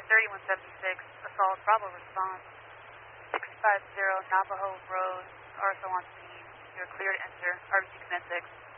3176, assault, Bravo response. 650 Navajo Road, Arthur on scene. You're clear to enter. RBC command 6.